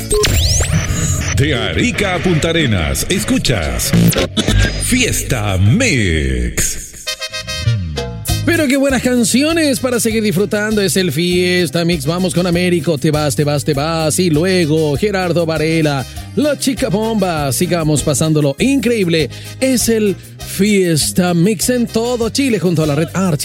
De Arica a Punta Arenas, escuchas Fiesta Mix. Pero qué buenas canciones para seguir disfrutando. Es el Fiesta Mix. Vamos con Américo, te vas. Y luego Gerardo Varela, la chica bomba. Sigamos pasándolo increíble. Es el Fiesta Mix en todo Chile junto a la red Archi.